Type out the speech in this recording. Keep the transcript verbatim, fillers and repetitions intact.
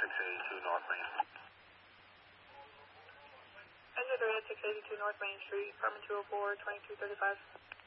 six eighty-two North Main. Engine three at six eighty-two North Main Street, apartment two oh four, twenty-two thirty-five.